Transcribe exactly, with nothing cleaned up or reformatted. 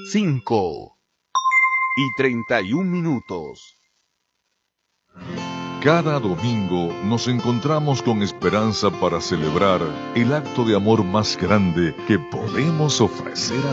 cinco y treinta y un minutos. Cada domingo nos encontramos con esperanza para celebrar el acto de amor más grande que podemos ofrecer a